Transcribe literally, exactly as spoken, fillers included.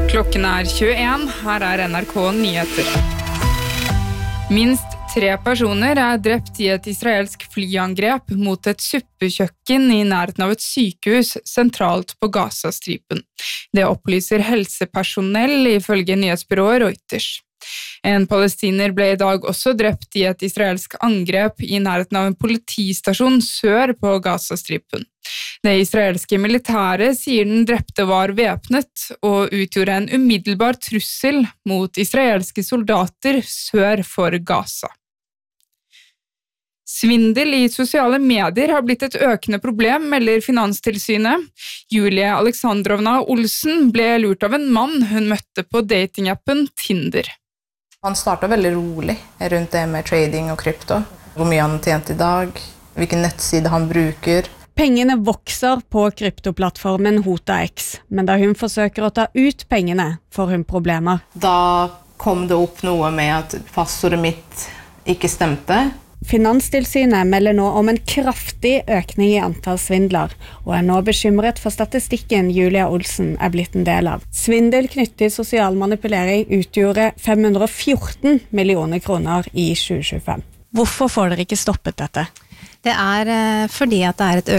Klokken er tjueen, her er N R K Nyheter. Minst tre personer er drept i et israelsk flyangrep mot et suppekjøkken i nærheten av et sykehus sentralt på Gazastripen. Det opplyser helsepersonell ifølge nyhetsbyrået Reuters. En palestiner ble i dag også drept i et israelsk angrep i nærheten av en politistasjon sør på Gazastripen. Det israelske militæret sier den drepte var væpnet og utgjorde en umiddelbar trussel mot israelske soldater sør for Gaza. Svindel i sosiale medier har blitt et økende problem, melder Finanstilsynet. Julie Alexandrovna Olsen ble lurt av en mann hun møtte på datingappen Tinder. Han startet veldig rolig rundt det med trading og krypto. Hvor mye han har tjent i dag, hvilken nettside han bruker. Pengene vokser på kryptoplattformen HotaX, men da hun forsøker å ta ut pengene, får hun problemer. Da kom det opp noe med at passordet mitt ikke stemte. Finanstilsynet melder nå om en kraftig økning i antall svindler, og er nå bekymret for statistikken Julia Olsen er blitt en del av. Svindel knyttet til sosial manipulering utgjorde fem hundre og fjorten millioner kroner i tjue tjuefem. Hvorfor får dere ikke stoppet dette? Det er fordi at det er et